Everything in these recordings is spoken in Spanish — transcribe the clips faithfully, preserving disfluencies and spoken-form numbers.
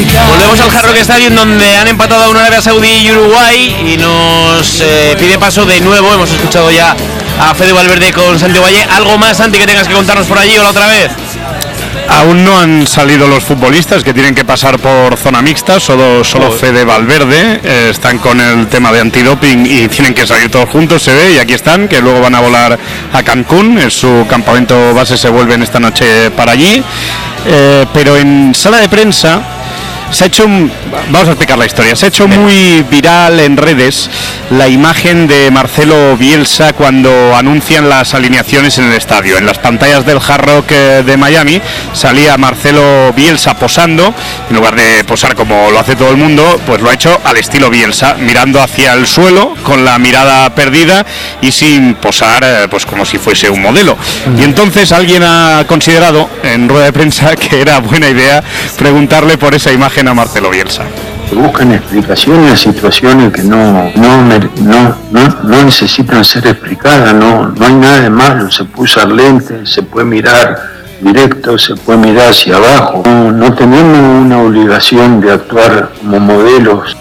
Volvemos al Hard Rock Stadium, donde han empatado a una Arabia Saudí y Uruguay, y nos eh, pide paso de nuevo. Hemos escuchado ya a Fede Valverde con Santiago Valle. ¿Algo más, Santi, que tengas que contarnos por allí o la otra vez? Aún no han salido los futbolistas, que tienen que pasar por zona mixta, solo, solo Fede Valverde. Eh, están con el tema de antidoping y tienen que salir todos juntos, se ve, y aquí están, que luego van a volar a Cancún, en su campamento base, se vuelven esta noche para allí. Eh, pero en sala de prensa se ha hecho, vamos a explicar la historia, se ha hecho muy viral en redes la imagen de Marcelo Bielsa cuando anuncian las alineaciones en el estadio. En las pantallas del Hard Rock de Miami salía Marcelo Bielsa posando, en lugar de posar como lo hace todo el mundo, pues lo ha hecho al estilo Bielsa, mirando hacia el suelo, con la mirada perdida y sin posar, pues como si fuese un modelo. Y entonces alguien ha considerado en rueda de prensa que era buena idea preguntarle por esa imagen a Marcelo Bielsa. Buscan explicaciones a situaciones que no, no, no, no, no necesitan ser explicadas, no, no hay nada de malo, se puede usar lentes, se puede mirar directo, se puede mirar hacia abajo, no, no tenemos una obligación de actuar como modelos.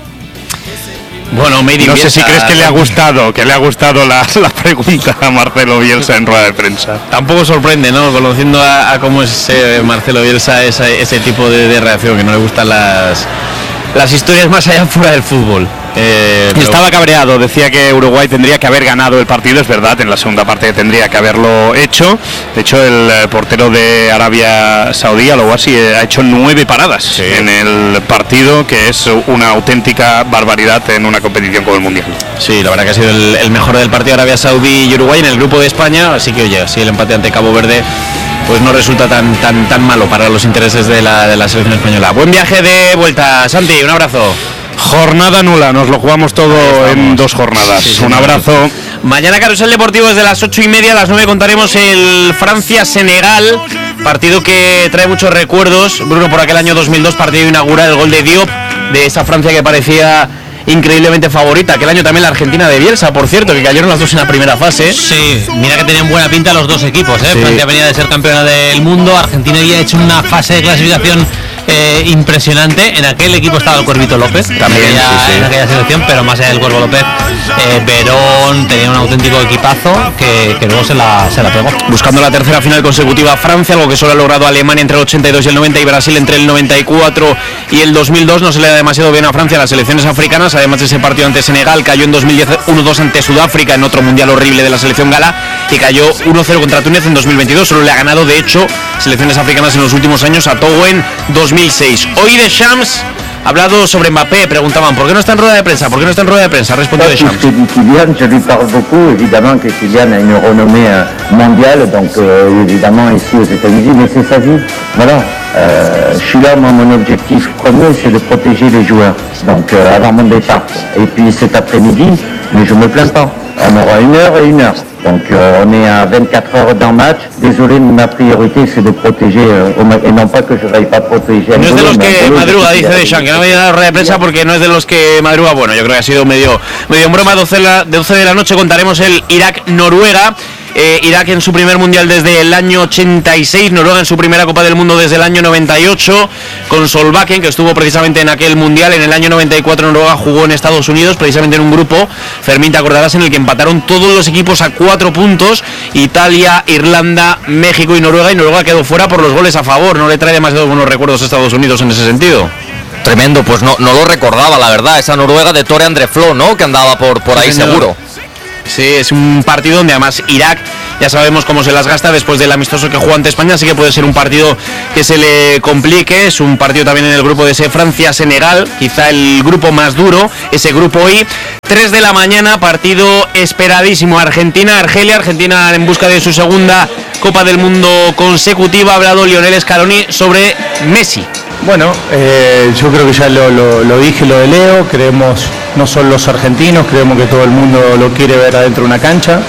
Bueno, Made in no Bielsa, sé si crees que le ha gustado, que le ha gustado la, la pregunta a Marcelo Bielsa en rueda de prensa. Tampoco sorprende, ¿no? Conociendo a, a cómo es eh, Marcelo Bielsa, esa, ese tipo de, de reacción, que no le gustan las, las historias más allá fuera del fútbol. Eh, pero... Estaba cabreado, decía que Uruguay tendría que haber ganado el partido, es verdad, en la segunda parte tendría que haberlo hecho. De hecho, el portero de Arabia Saudí, Al-Owasi, ha hecho nueve paradas sí. en el partido, que es una auténtica barbaridad en una competición como el Mundial. Sí, la verdad que ha sido el, el mejor del partido Arabia Saudí y Uruguay en el grupo de España, así que oye, si el empate ante Cabo Verde pues no resulta tan tan tan malo para los intereses de la, de la selección española. Buen viaje de vuelta, Santi, un abrazo. Jornada nula, nos lo jugamos todo en dos jornadas. Sí, sí, un abrazo. Sí. Mañana Carrusel Deportivo desde las ocho y media, a las nueve contaremos el Francia-Senegal, partido que trae muchos recuerdos. Bruno, por aquel año dos mil dos, partido inaugural, el gol de Diop, de esa Francia que parecía increíblemente favorita. Aquel año también la Argentina de Bielsa, por cierto, que cayeron las dos en la primera fase. Sí, mira que tenían buena pinta los dos equipos, ¿eh? Sí. Francia venía de ser campeona del mundo, Argentina había hecho una fase de clasificación Eh, impresionante. En aquel equipo estaba el Cuervito López también en aquella, sí, sí. en aquella selección, pero más allá del Cuervo López, eh, Verón tenía un auténtico equipazo que, que luego se la, se la pegó. Buscando la tercera final consecutiva Francia, algo que solo ha logrado Alemania entre el ochenta y dos y el noventa, y Brasil entre el noventa y cuatro y el dos mil dos. No se le da demasiado bien a Francia a las selecciones africanas. Además de ese partido ante Senegal, cayó en dos mil diez uno dos ante Sudáfrica en otro mundial horrible de la selección gala, y cayó uno cero contra Túnez en dos mil veintidós. Solo le ha ganado, de hecho, selecciones africanas en los últimos años a Togo en dos mil seis. Hoy Deschamps ha hablado sobre Mbappé. Preguntaban, ¿por qué no está en rueda de prensa? ¿Por qué no está en rueda de prensa? Respondió Deschamps. Kylian, je lui parle beaucoup, évidemment que Kylian a une renommée mondiale, donc euh, évidemment ici aux États-Unis, mais c'est sa vie. Voilà, euh, je suis là, moi, mon objectif premier, c'est de protéger les joueurs, donc euh, avant mon départ. Et puis cet après-midi, mais je me plains pas, on aura une heure et une heure. Donc euh, on est à vingt-quatre heures d'un match. Désolé, ma priorité c'est de protéger euh, et non pas que je veuille pas protéger. No es de los que madruga, dice Deschamps, que no vaya a la rueda de prensa porque no es de los que madruga. Bueno, yo creo que ha sido medio medio en broma. doce de la noche contaremos el Irak-Noruega. Eh, Irak en su primer mundial desde el año ochenta y seis, Noruega en su primera Copa del Mundo desde el año noventa y ocho, con Solbakken, que estuvo precisamente en aquel mundial. En el año noventa y cuatro Noruega jugó en Estados Unidos, precisamente en un grupo, Fermín, te acordarás, en el que empataron todos los equipos a cuatro puntos, Italia, Irlanda, México y Noruega, y Noruega quedó fuera por los goles a favor. No le trae demasiado buenos recuerdos a Estados Unidos en ese sentido. Tremendo, pues no, no lo recordaba, la verdad, esa Noruega de Tore André Flo, ¿no? Que andaba por, por ahí, señor. Seguro. Sí, es un partido donde además Irak, ya sabemos cómo se las gasta después del amistoso que jugó ante España, así que puede ser un partido que se le complique. Es un partido también en el grupo de ese Francia-Senegal, quizá el grupo más duro, ese grupo I. tres de la mañana, partido esperadísimo, Argentina-Argelia, Argentina en busca de su segunda Copa del Mundo consecutiva. Ha hablado Lionel Scaloni sobre Messi. Bueno, eh, yo creo que ya lo, lo, lo dije, lo de Leo, creemos, no son los argentinos, creemos que todo el mundo lo quiere ver adentro de una cancha,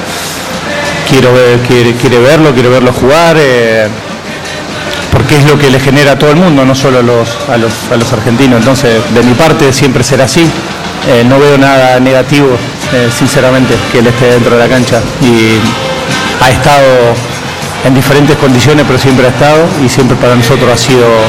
quiero ver, quiere, quiere verlo, quiere verlo jugar, eh, porque es lo que le genera a todo el mundo, no solo a los, a los, a los argentinos. Entonces, de mi parte siempre será así, eh, no veo nada negativo, eh, sinceramente, que él esté dentro de la cancha, y ha estado en diferentes condiciones, pero siempre ha estado, y siempre para nosotros ha sido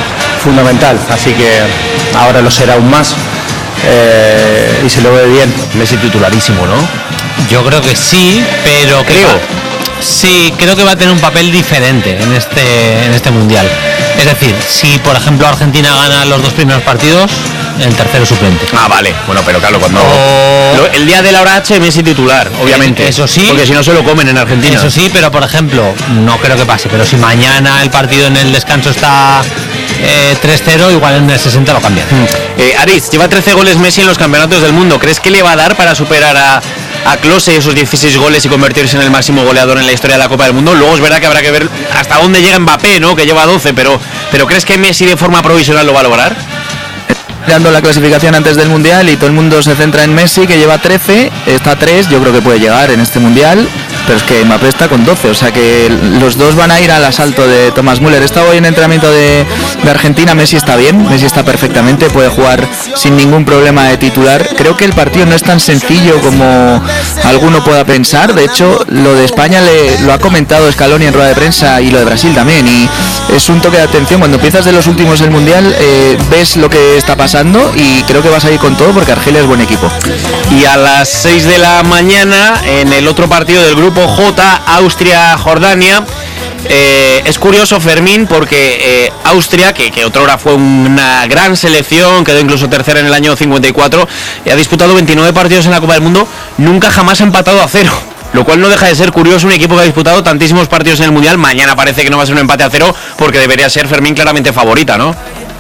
fundamental, así que ahora lo será aún más. Eh, y se lo ve bien. Messi titularísimo, ¿no? Yo creo que sí, pero creo. Va, sí, creo que va a tener un papel diferente en este en este mundial. Es decir, si por ejemplo Argentina gana los dos primeros partidos, el tercero suplente. Ah, vale. Bueno, pero claro, cuando o... lo, el día de la hora H, Messi titular, obviamente. Eso sí. Porque si no se lo comen en Argentina. Eso sí, pero por ejemplo, no creo que pase, pero si mañana el partido en el descanso está eh, tres cero, igual en el sesenta lo cambian. Mm. Eh, Aritz, lleva trece goles Messi en los campeonatos del mundo. ¿Crees que le va a dar para superar a, a Klose esos dieciséis goles y convertirse en el máximo goleador en la historia de la Copa del Mundo? Luego es verdad que habrá que ver hasta dónde llega Mbappé, ¿no? Que lleva doce, pero, pero ¿crees que Messi de forma provisional lo va a lograr? Dando la clasificación antes del Mundial y todo el mundo se centra en Messi, que lleva trece, está a tres, yo creo que puede llegar en este Mundial, pero es que Mbappé está con doce, o sea que los dos van a ir al asalto de Thomas Müller. Está hoy en entrenamiento de, de Argentina, Messi está bien, Messi está perfectamente, puede jugar sin ningún problema de titular. Creo que el partido no es tan sencillo como alguno pueda pensar, de hecho lo de España le, lo ha comentado Scaloni en rueda de prensa y lo de Brasil también, y es un toque de atención, cuando empiezas de los últimos del Mundial eh, ves lo que está pasando y creo que vas a ir con todo porque Argelia es buen equipo. Y a las seis de la mañana en el otro partido del grupo J, Austria-Jordania. Eh, es curioso, Fermín, porque eh, Austria, que, que otrora fue una gran selección, quedó incluso tercera en el año cincuenta y cuatro, y ha disputado veintinueve partidos en la Copa del Mundo, nunca jamás ha empatado a cero. Lo cual no deja de ser curioso, un equipo que ha disputado tantísimos partidos en el Mundial. Mañana parece que no va a ser un empate a cero, porque debería ser, Fermín, claramente favorita, ¿no?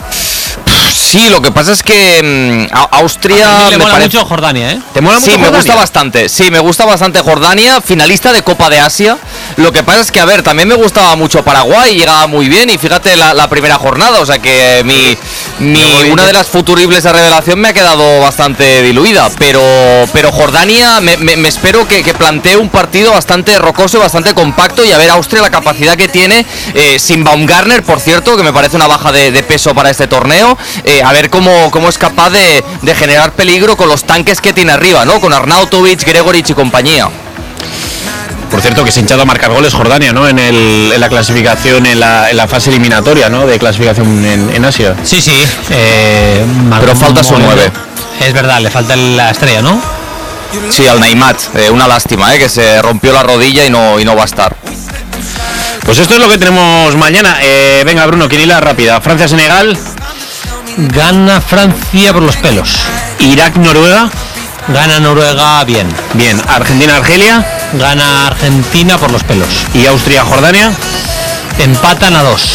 Sí, lo que pasa es que um, Austria... A mí le me mola parece... mucho Jordania, ¿eh? ¿Te mola mucho Sí, Jordania? me gusta bastante. Sí, me gusta bastante Jordania, finalista de Copa de Asia. Lo que pasa es que, a ver, también me gustaba mucho Paraguay, llegaba muy bien y fíjate la, la primera jornada, o sea que mi, mi una de las futuribles de revelación me ha quedado bastante diluida, pero pero Jordania me, me, me espero que, que plantee un partido bastante rocoso y bastante compacto, y a ver Austria la capacidad que tiene, eh, sin Baumgartner, por cierto, que me parece una baja de, de peso para este torneo, eh, a ver cómo, cómo es capaz de, de generar peligro con los tanques que tiene arriba, ¿no? Con Arnautovic, Gregoric y compañía. Por cierto, que se ha hinchado a marcar goles Jordania, ¿no? En, el, en la clasificación, en la, en la fase eliminatoria, ¿no? De clasificación en, en Asia. Sí, sí. Eh, Pero falta su nueve. Es verdad, le falta la estrella, ¿no? Sí, al Neymat. Eh, una lástima, ¿eh? Que se rompió la rodilla y no, y no va a estar. Pues esto es lo que tenemos mañana. Eh, venga, Bruno, quiniela rápida. Francia-Senegal. Gana Francia por los pelos. Irak-Noruega. Gana Noruega bien. Bien. Argentina-Argelia. Gana Argentina por los pelos. Y Austria-Jordania. Empatan a dos.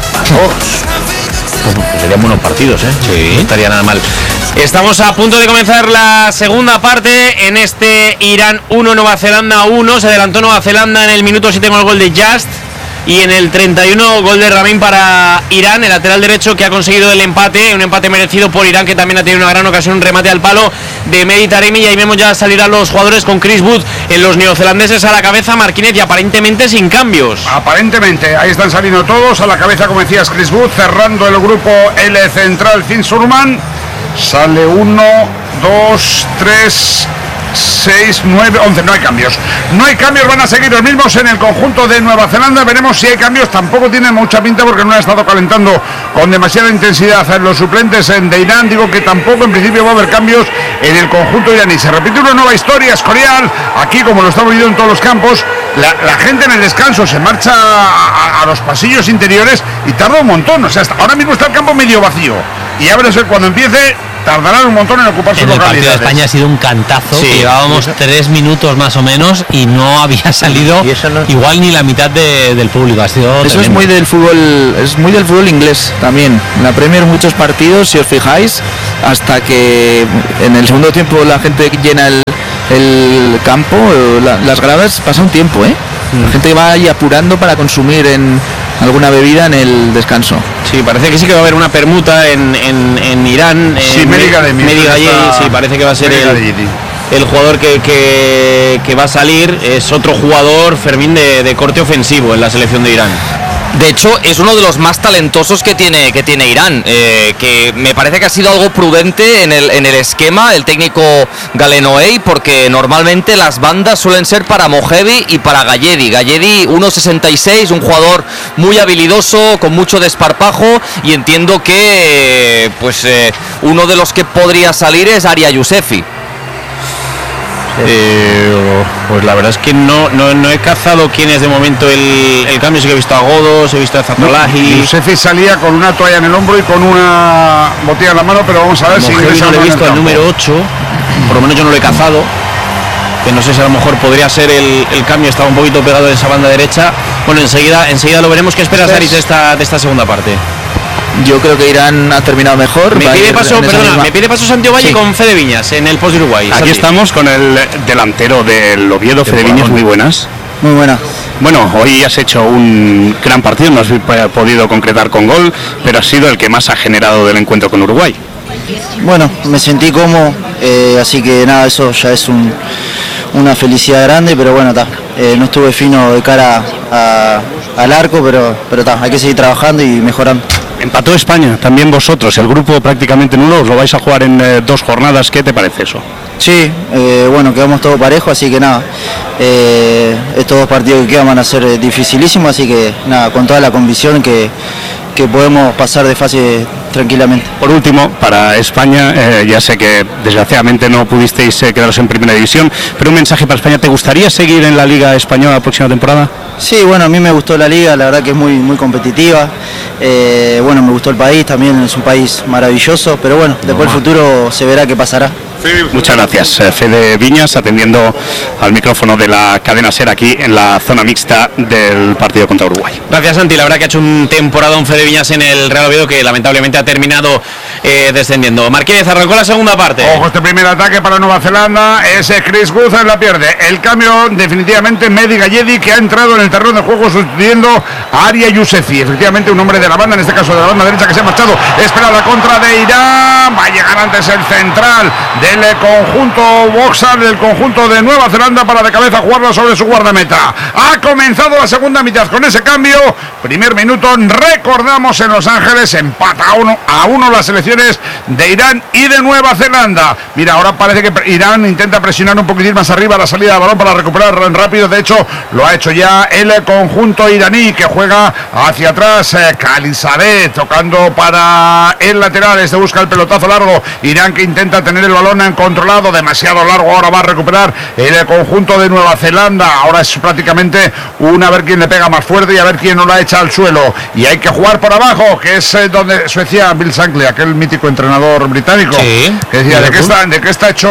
Pues, pues serían buenos partidos, ¿eh? Sí. No estaría nada mal. Estamos a punto de comenzar la segunda parte en este Irán uno, Nueva Zelanda uno. Se adelantó Nueva Zelanda en el minuto siete con el gol de Just. Y en el treinta y uno, gol de Ramin para Irán, el lateral derecho que ha conseguido el empate, un empate merecido por Irán, que también ha tenido una gran ocasión, un remate al palo de Mehdi Taremi. Y ahí vemos ya salir a los jugadores con Chris Wood en los neozelandeses a la cabeza, Marquinhos, y aparentemente sin cambios. Aparentemente, ahí están saliendo todos, a la cabeza, como decías, Chris Wood, cerrando el grupo L central, Finn Surman. Sale uno, dos, tres... seis, nueve, once, no hay cambios. No hay cambios, van a seguir los mismos en el conjunto de Nueva Zelanda. Veremos si hay cambios, tampoco tiene mucha pinta porque no ha estado calentando con demasiada intensidad en los suplentes en de Irán. Digo que tampoco en principio va a haber cambios en el conjunto iraní. Se repite una nueva historia escorial, aquí como lo estamos viendo en todos los campos. La, la gente en el descanso se marcha a, a los pasillos interiores y tarda un montón. O sea, hasta ahora mismo está el campo medio vacío y ya verás cuando empiece tardarán un montón en ocupar sus localidades. El partido de España ha sido un cantazo, sí, que llevábamos tres minutos más o menos y no había salido ¿Y eso no? igual ni la mitad de, del público. Ha sido eso tremendo. Es muy del fútbol, es muy del fútbol inglés también. En la Premier muchos partidos, si os fijáis, hasta que en el segundo tiempo la gente llena el, el campo, la, las gradas, pasa un tiempo, ¿eh? La gente va ahí apurando para consumir en alguna bebida en el descanso. Sí, parece que sí que va a haber una permuta en, en, en Irán. Sí, Mehdi Ghaedi, sí, parece que va a ser el, el jugador que, que, que va a salir. Es otro jugador, Fermín, de, de corte ofensivo en la selección de Irán. De hecho, es uno de los más talentosos que tiene, que tiene Irán, eh, que me parece que ha sido algo prudente en el, en el esquema, el técnico Galenoei, porque normalmente las bandas suelen ser para Mojevi y para Galledi. Galledi, uno sesenta y seis, un jugador muy habilidoso, con mucho desparpajo, y entiendo que pues eh, uno de los que podría salir es Aria Yousefi. Eh, pues la verdad es que no, no, no he cazado quién es de momento el, el cambio. Sí que he visto a Godos, he visto a Zatolahi. No, Yousefi salía con una toalla en el hombro y con una botella en la mano, pero vamos a ver si no lo he visto al número ocho, por lo menos yo no lo he cazado, que no sé si a lo mejor podría ser el, el cambio. Estaba un poquito pegado en esa banda derecha. Bueno, enseguida enseguida lo veremos. ¿Qué esperas, Aris, de esta, de esta segunda parte? Yo creo que Irán ha terminado mejor. Me pide paso, perdona, misma... me pide paso Santiago Valle, sí, con Fede Viñas en el post de Uruguay. Aquí Santi. Estamos con el delantero del Oviedo, Fede Viñas. Muy buenas. Muy buena. Bueno, hoy has hecho un gran partido, no has podido concretar con gol, pero has sido el que más ha generado del encuentro con Uruguay. Bueno, me sentí cómodo, eh, así que nada, eso ya es un, una felicidad grande, pero bueno, ta, eh, no estuve fino de cara a, al arco, pero pero ta, hay que seguir trabajando y mejorando. Empató España, también vosotros, el grupo prácticamente nulo, os lo vais a jugar en eh, dos jornadas. ¿Qué te parece eso? Sí, eh, bueno, quedamos todos parejos, así que nada, eh, estos dos partidos que quedan van a ser eh, dificilísimos, así que nada, con toda la convicción que, que podemos pasar de fase tranquilamente. Por último, para España, eh, ya sé que desgraciadamente no pudisteis eh, quedaros en primera división, pero un mensaje para España: ¿te gustaría seguir en la Liga Española la próxima temporada? Sí, bueno, a mí me gustó la liga, la verdad que es muy, muy competitiva, eh, bueno, me gustó el país, también es un país maravilloso, pero bueno, después el futuro se verá qué pasará. Muchas gracias, Fede Viñas, atendiendo al micrófono de la cadena SER aquí en la zona mixta del partido contra Uruguay. Gracias, Santi. La verdad que ha hecho un temporadón Fede Viñas en el Real Oviedo, que lamentablemente ha terminado eh, descendiendo. Marquínez arrancó la segunda parte. Ojo, este primer ataque para Nueva Zelanda, ese Chris Wood la pierde. El cambio definitivamente Mehdi Galledi, que ha entrado en el terreno de juego sustituyendo a Aria Yousefi. Efectivamente un hombre de la banda, en este caso de la banda derecha, que se ha marchado. Espera la contra de Irán. Va a llegar antes el central de el conjunto boxer del conjunto de Nueva Zelanda para de cabeza jugarla sobre su guardameta. Ha comenzado la segunda mitad con ese cambio. Primer minuto, recordamos, en Los Ángeles, empata a uno a uno las selecciones de Irán y de Nueva Zelanda. Mira, ahora parece que Irán intenta presionar un poquitín más arriba la salida de balón para recuperar rápido. De hecho, lo ha hecho ya el conjunto iraní, que juega hacia atrás. eh, Khalizadeh tocando para el lateral. Este busca el pelotazo largo. Irán, que intenta tener el balón en controlado, demasiado largo. Ahora va a recuperar el conjunto de Nueva Zelanda. Ahora es prácticamente un a ver quién le pega más fuerte y a ver quién no la echa al suelo. Y hay que jugar por abajo, que es eh, donde Suecia, Bill Shankly, aquel mítico entrenador británico, sí, que decía, ¿de qué está, de qué está hecho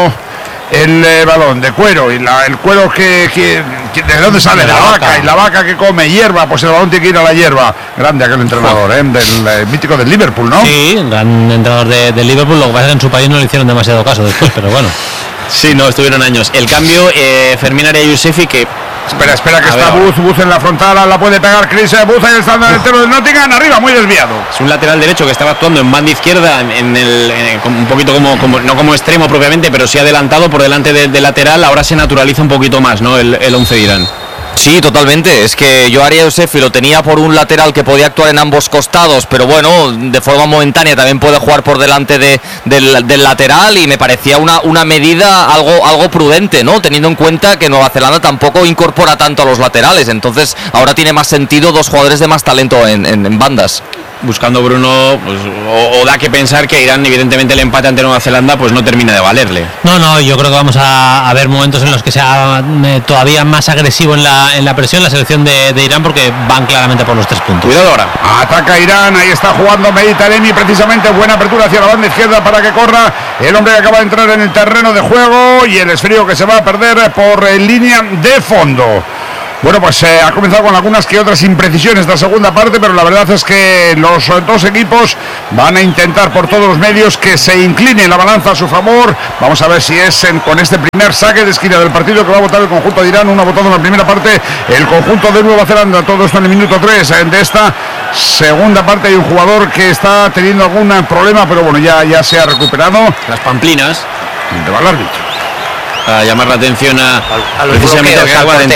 el eh, balón? De cuero. Y la, el cuero que, que, que de dónde sale, de la, la vaca. vaca. Y la vaca que come hierba, pues el balón tiene que ir a la hierba. Grande aquel entrenador, ¿eh? del eh, mítico del Liverpool, ¿no? Sí, gran entrenador de, de Liverpool. Lo que pasa es que en su país no le hicieron demasiado caso después, pero bueno. Sí, no, estuvieron años. El cambio, eh, Fermín Aria Yousefi, que... Espera, espera, que a está Booth, Booth en la frontal, la puede pegar Chris Booth, ahí está el delantero del Nottingham, arriba, muy desviado. Es un lateral derecho que estaba actuando en banda izquierda, en el, en, un poquito como, como, no como extremo propiamente, pero sí adelantado por delante del de lateral. Ahora se naturaliza un poquito más, ¿no? El, el once de Irán. Sí, totalmente. Es que yo Aria Yousefi lo tenía por un lateral que podía actuar en ambos costados, pero bueno, de forma momentánea también puede jugar por delante de, del, del lateral, y me parecía una, una medida algo, algo prudente, ¿no? Teniendo en cuenta que Nueva Zelanda tampoco incorpora tanto a los laterales, entonces ahora tiene más sentido dos jugadores de más talento en, en, en bandas. Buscando Bruno, pues, o, o da que pensar que Irán, evidentemente el empate ante Nueva Zelanda pues no termina de valerle. No, no, yo creo que vamos a, a ver momentos en los que sea eh, todavía más agresivo en la, en la presión la selección de, de Irán, porque van claramente por los tres puntos. Cuidado ahora. Ataca Irán, ahí está jugando Mehdi Taremi, precisamente buena apertura hacia la banda izquierda para que corra el hombre que acaba de entrar en el terreno de juego, y el esfrío que se va a perder por eh, línea de fondo. Bueno, pues eh, ha comenzado con algunas que otras imprecisiones esta segunda parte, pero la verdad es que los dos equipos van a intentar por todos los medios que se incline la balanza a su favor. Vamos a ver si es en, con este primer saque de esquina del partido que va a votar el conjunto de Irán. Uno ha votado en la primera parte el conjunto de Nueva Zelanda. Todo esto en el minuto tres de esta segunda parte. Hay un jugador que está teniendo algún problema, pero bueno, ya, ya se ha recuperado. Las pamplinas. ¿Dónde va el árbitro? A llamar la atención a, a, a los precisamente al que acaba de entrar.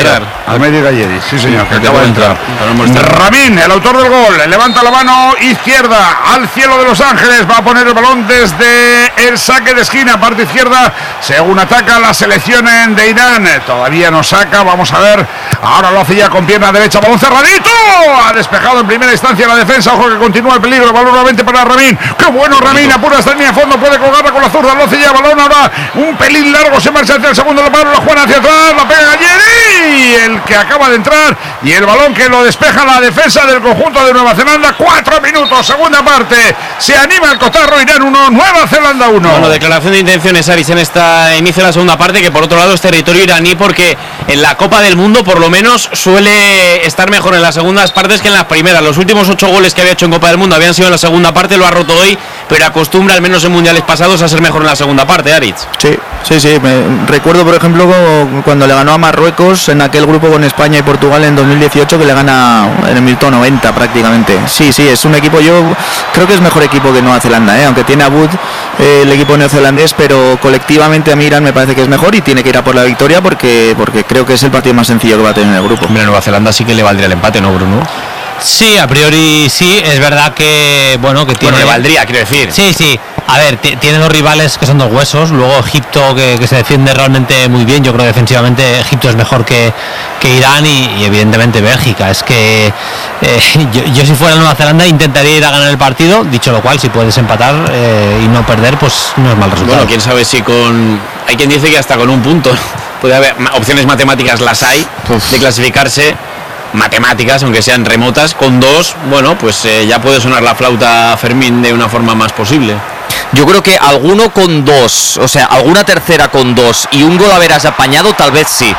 Almeida Galleri, sí señor, que acaba de entrar. Ramín, el autor del gol, levanta la mano izquierda al cielo de Los Ángeles, va a poner el balón desde el saque de esquina, parte izquierda, según ataca la selección de Irán. Todavía no saca, vamos a ver, ahora lo hace ya con pierna derecha, balón cerradito, ha despejado en primera instancia la defensa, ojo que continúa el peligro, balón nuevamente para Ramín, qué bueno Ramín, apura hasta línea de fondo, puede colgarla con la zurda, lo hace ya, balón ahora, un pelín largo, se marcha hacia el segundo, lo para, lo juega hacia atrás, la pega Galleri, el que acaba de entrar, y el balón que lo despeja la defensa del conjunto de Nueva Zelanda. Cuatro minutos, segunda parte, se anima el cotarro, Irán uno, Nueva Zelanda uno. Bueno, declaración de intenciones, Aris, en esta inicio de la segunda parte, que por otro lado es territorio iraní, porque en la Copa del Mundo por lo menos suele estar mejor en las segundas partes que en las primeras. Los últimos ocho goles que había hecho en Copa del Mundo habían sido en la segunda parte, lo ha roto hoy, pero acostumbra, al menos en mundiales pasados, a ser mejor en la segunda parte, Aritz. Sí, sí, sí. Me recuerdo, por ejemplo, cuando le ganó a Marruecos en aquel grupo con España y Portugal en dos mil dieciocho, que le gana en el minuto noventa prácticamente. Sí, sí, es un equipo, yo creo que es mejor equipo que Nueva Zelanda, ¿eh? Aunque tiene a Wood, eh, el equipo neozelandés, pero colectivamente a mí Irán me parece que es mejor y tiene que ir a por la victoria porque, porque creo que es el partido más sencillo que va a tener en el grupo. Hombre, Nueva Zelanda sí que le valdría el empate, ¿no, Bruno? Sí, a priori sí, es verdad que bueno que tiene. Bueno, le valdría, quiero decir. Sí, sí. A ver, t- tiene dos rivales que son dos huesos. Luego Egipto, que, que se defiende realmente muy bien. Yo creo que defensivamente Egipto es mejor que, que Irán y, y evidentemente Bélgica. Es que eh, yo, yo si fuera Nueva Zelanda intentaría ir a ganar el partido. Dicho lo cual, si puedes empatar eh, y no perder, pues no es mal resultado. Bueno, quién sabe si con. Hay quien dice que hasta con un punto. Puede haber opciones matemáticas, las hay, Uf. de clasificarse. Matemáticas, aunque sean remotas, con dos, bueno, pues eh, ya puede sonar la flauta Fermín de una forma más posible. Yo creo que alguno con dos, o sea, alguna tercera con dos y un gol haberás apañado, tal vez sí.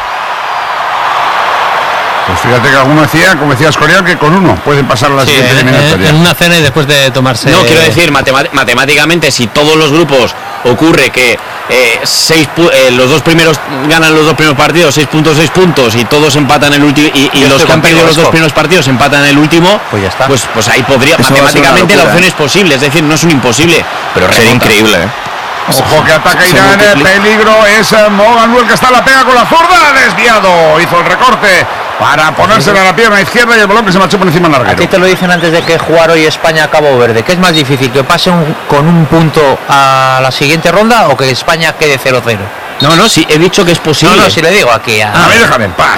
Pues fíjate que alguno decía, como decía Escorial, que con uno pueden pasar a la sí, siguiente en, eliminatoria. En una cena y después de tomarse... No, quiero decir, matema- matemáticamente, si todos los grupos ocurre que eh, seis pu- eh, los dos primeros ganan los dos primeros partidos, seis puntos, seis puntos, y todos empatan el último, y, y los que han perdido los dos primeros partidos empatan el último, pues ya está. Pues, pues ahí podría, eso matemáticamente locura, la opción ¿eh? es posible, es decir, no es un imposible, pero sería increíble, ¿eh? Ojo que ataca Irán, el peligro es Mogan, el que está, la pega con la zurda, desviado, hizo el recorte para ponérsela a la pierna izquierda y el balón que se marchó por encima del larguero. A ti te lo dicen antes de que jugar hoy España a Cabo Verde. ¿Qué es más difícil, que pase un, con un punto a la siguiente ronda o que España quede cero cero? No, no, sí, he dicho que es posible. No, no, si le digo aquí a... A mí déjame en paz.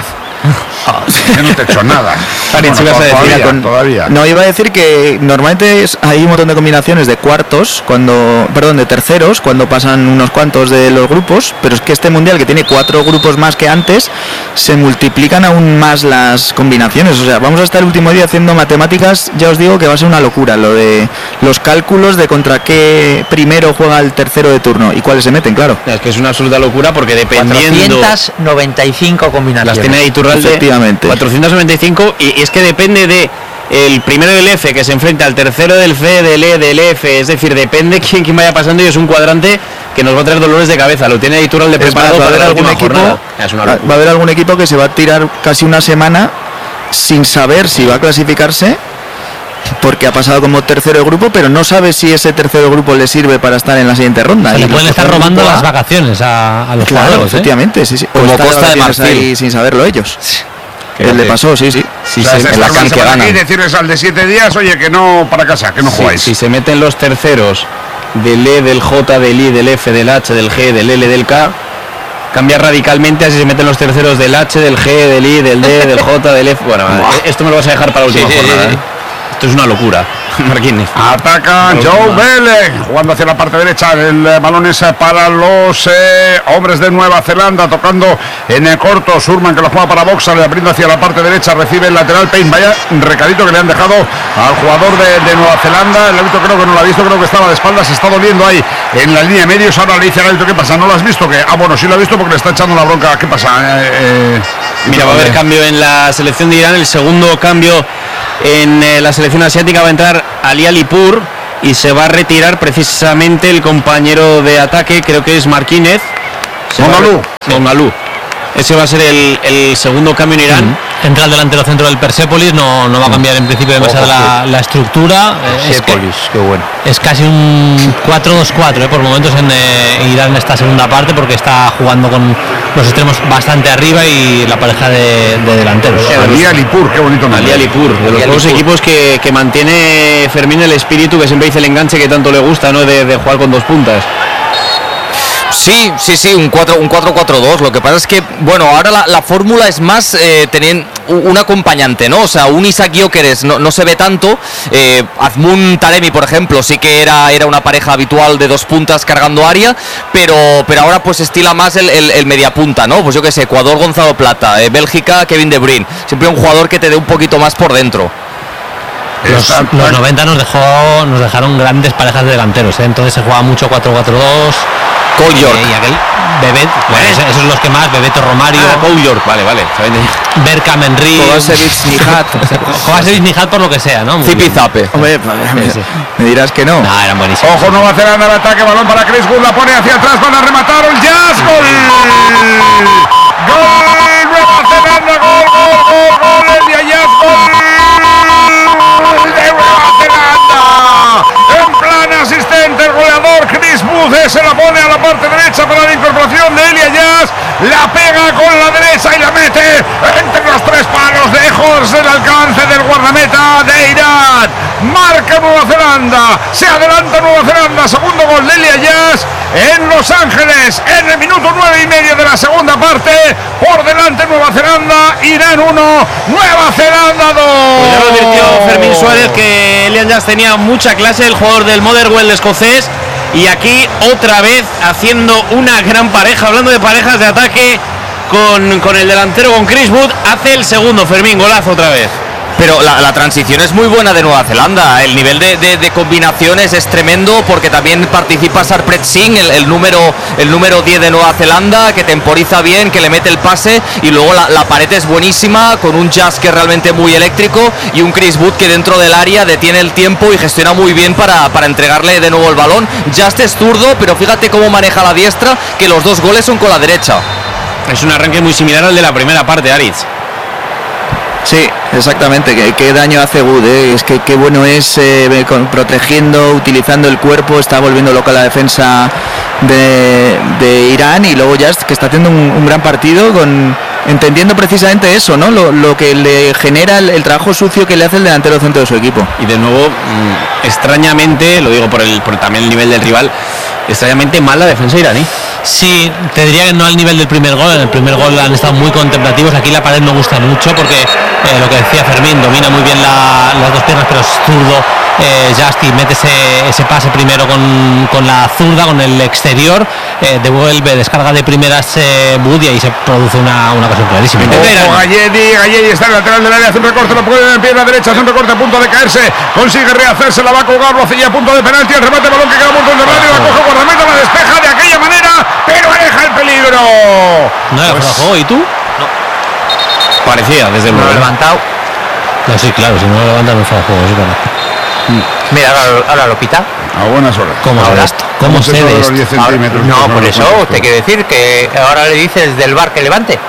Yo no te he hecho nada. Bueno, Bueno, ibas a decir, todavía, con- todavía. No, iba a decir que normalmente es- hay un montón de combinaciones de cuartos, cuando, perdón, de terceros, cuando pasan unos cuantos de los grupos, pero es que este mundial, que tiene cuatro grupos más que antes, se multiplican aún más las combinaciones. O sea, vamos a estar el último día haciendo matemáticas, ya os digo que va a ser una locura lo de los cálculos de contra qué primero juega el tercero de turno y cuáles se meten, claro. Es que es una absoluta locura porque dependiendo... cuatrocientas noventa y cinco combinaciones. Las tiene Iturralde, Efectivamente. cuatrocientos noventa y cinco, y es que depende de el primero del F que se enfrenta al tercero del F, del E, del F, es decir, depende quién, quién vaya pasando, y es un cuadrante que nos va a traer dolores de cabeza. Lo tiene Iturralde Es preparado más, va a para haber la algún última equipo, jornada. Es una va locura. va a haber algún equipo que se va a tirar casi una semana sin saber si va a clasificarse, porque ha pasado como tercero de grupo, pero no sabe si ese tercero de grupo le sirve para estar en la siguiente ronda. Se Y le los pueden que estar juegan robando grupo las A, vacaciones a, a los Claro, jugadores, ¿eh? efectivamente, sí, sí. Como O estar Costa de vacaciones Marfil. ahí sin saberlo ellos. Que le Fíjate. pasó, sí, sí. Si O sea, se, es en estar la una can que semana aquí ganan. y decirles al de siete días, oye, que no para casa, que no Si, jugáis. si se meten los terceros del E, del J, del I, del F, del H, del G, del L, del K, cambia radicalmente así se meten los terceros del H, del G, del I, del D, del J, del F. Bueno, esto me lo vas a dejar para la última Sí, sí, jornada. sí, sí. ¿eh? Esto es una locura. Marquínez. Ataca Joe Vélez, jugando hacia la parte derecha. El eh, balón es eh, para los eh, hombres de Nueva Zelanda, tocando en el corto. Surman, que lo juega para Boxa, le abriendo hacia la parte derecha, recibe el lateral. Payne, vaya recadito que le han dejado al jugador de, de Nueva Zelanda. El árbitro creo que no lo ha visto, creo que estaba de espaldas, se está doliendo ahí en la línea de medios. Ahora le dice al árbitro, ¿qué pasa? ¿No lo has visto? Que, ah, bueno, sí lo ha visto porque le está echando la bronca. ¿Qué pasa? Eh, eh, Mira, va a haber cambio en la selección de Irán. El segundo cambio en eh, la selección asiática va a entrar Ali Alipur y se va a retirar precisamente el compañero de ataque, creo que es Marquínez. Se va a Mongalú. re- Mongalú. Ese va a ser el, el segundo cambio en Irán. Mm. Entra el delantero centro del Persépolis, no, no va a cambiar en principio demasiado la, la estructura. Persépolis, es que, qué bueno. Es casi un cuatro dos cuatro eh, por momentos en eh, Irán esta segunda parte, porque está jugando con los extremos bastante arriba y la pareja de, de delanteros. Ali Alipur, qué bonito nombre. Ali Alipur, de los dos equipos que, que mantiene Fermín el espíritu, que siempre dice el enganche que tanto le gusta, ¿no? De, de jugar con dos puntas. Sí, sí, sí, un cuatro cuatro dos. Lo que pasa es que, bueno, ahora la, la fórmula es más eh, tener un acompañante, ¿no? O sea, un Isaac Gyökeres no, no se ve tanto. Eh, Azmoun Taremi, por ejemplo, sí que era, era una pareja habitual de dos puntas cargando área, pero, pero ahora pues estila más el, el, el mediapunta, ¿no? Pues yo qué sé, Ecuador, Gonzalo Plata, eh, Bélgica, Kevin De Bruyne. Siempre un jugador que te dé un poquito más por dentro. Los, los noventa nos dejó nos dejaron grandes parejas de delanteros, ¿eh? Entonces se jugaba mucho cuatro cuatro dos. Cole York. Y aquel Bebet, bueno, esos son los que más, Bebeto Romario. Ah, Cole York, vale, vale. Berkham Henry. Kovacevic Nihat. Kovacevic Nihat por lo que sea, ¿no? Zipizape. Hombre, me, me dirás que no. No, eran buenísimos. Ojo, Nueva Zelanda al ataque, balón para Chris Wood, la pone hacia atrás para rematar el Jazz. Gol. Gol, Nueva Zelanda, gol, gol, gol, gol, el de Jazz, gol de Nueva Zelanda. En plan asistente, el goleador Chris Wood se la pone a la parte derecha para la incorporación de Elia Jazz, la pega con la derecha y la mete entre los tres palos, lejos del alcance del guardameta de Irán. Marca Nueva Zelanda, se adelanta Nueva Zelanda, segundo gol de Elia Jazz en Los Ángeles, en el minuto nueve y medio de la segunda parte. Por delante Nueva Zelanda, Irán uno, Nueva Zelanda dos. Pues ya lo advirtió Fermín Suárez que Elia Jazz tenía mucha clase, el jugador del Motherwell escocés. Y aquí otra vez haciendo una gran pareja, hablando de parejas de ataque con, con el delantero, con Chris Wood, hace el segundo. Fermín, golazo otra vez. Pero la, la transición es muy buena de Nueva Zelanda. El nivel de, de, de combinaciones es tremendo, porque también participa Sarpreet Singh, el, el número el número diez de Nueva Zelanda, que temporiza bien, que le mete el pase, y luego la, la pared es buenísima, con un Jazz que es realmente muy eléctrico, y un Chris Wood que dentro del área detiene el tiempo y gestiona muy bien para, para entregarle de nuevo el balón. Jazz es zurdo, pero fíjate cómo maneja la diestra, que los dos goles son con la derecha. Es un arranque muy similar al de la primera parte, Aritz. Sí, exactamente, qué, qué daño hace Wood, ¿eh? Es que qué bueno es eh, con, protegiendo, utilizando el cuerpo, está volviendo loca la defensa de, de Irán, y luego ya que está haciendo un, un gran partido, con entendiendo precisamente eso, ¿no? Lo, lo que le genera el, el trabajo sucio que le hace el delantero centro de su equipo. Y de nuevo, mmm, extrañamente, lo digo por, el, por también el nivel del rival, extrañamente mal la defensa iraní. Sí, te diría que no al nivel del primer gol. En el primer gol han estado muy contemplativos. Aquí la pared me gusta mucho porque eh, lo que decía Fermín, domina muy bien la, las dos piernas, pero es zurdo. Eh, Justy mete ese, ese pase primero con, con la zurda, con el exterior, eh, devuelve, descarga de primeras eh, Budia, y se produce una, una cosa clarísima. Ojo, Galledi, Galledi está en el lateral del área, hace un recorte, lo pone en pierna derecha, hace un recorte a punto de caerse, consigue rehacerse, la va a colgar, lo hace ya a punto de penalti, el remate, balón que queda a punto de radio, la coge guardameta, la despeja de aquella manera, pero aleja el peligro. No era pues, juego, ¿y tú? No. Parecía, desde luego. ¿Lo ha levantado? No, sí, claro, si no lo levanta no fue a juego, sí, claro. Mira, ahora, ahora lo pita. A buenas horas. ¿Cómo ahora esto? ¿Cómo se ve esto? Ahora, no, por eso te quiero decir que ahora le dices del bar que levante.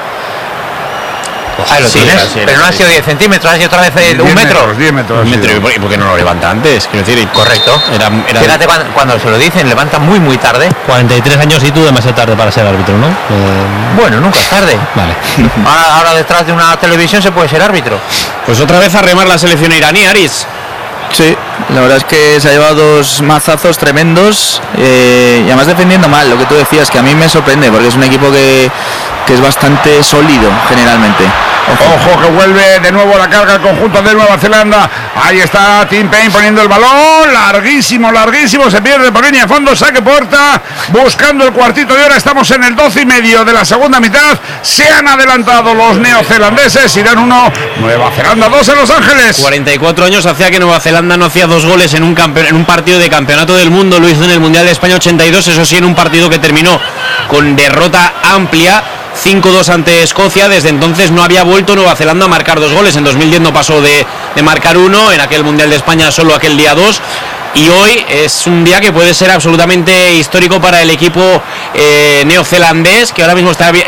Ahí lo sí, tienes, sí, pero no han sido diez centímetros, han sido otra vez eh, un metro. diez metros. Un metro, ¿y por qué no lo levanta antes? Quiero decir, correcto. Era, era... Fíjate cuando, cuando se lo dicen, levanta muy, muy tarde. cuarenta y tres años y tú demasiado tarde para ser árbitro, ¿no? Eh... Bueno, nunca es tarde. Vale. Ahora, ahora detrás de una televisión se puede ser árbitro. Pues otra vez a remar la selección iraní, Aris. Sí, la verdad es que se ha llevado dos mazazos tremendos, eh, y además defendiendo mal, lo que tú decías, que a mí me sorprende, porque es un equipo que, que es bastante sólido generalmente. Ojo. Ojo, que vuelve de nuevo la carga el conjunto de Nueva Zelanda. Ahí está Tim Payne poniendo el balón, larguísimo, larguísimo, se pierde por línea de fondo, saque puerta, buscando el cuartito de hora. Estamos en el doce y medio de la segunda mitad. Se han adelantado los neozelandeses, Irán uno, Nueva Zelanda dos en Los Ángeles. cuarenta y cuatro años hacía que Nueva Zelanda no hacía dos goles en un, campe- en un partido de campeonato del mundo. Lo hizo en el Mundial de España ochenta y dos, eso sí, en un partido que terminó con derrota amplia, cinco dos ante Escocia. Desde entonces no había vuelto Nueva Zelanda a marcar dos goles. En dos mil diez no pasó de, de marcar uno, en aquel Mundial de España solo aquel día dos. Y hoy es un día que puede ser absolutamente histórico para el equipo eh, neozelandés, que ahora mismo está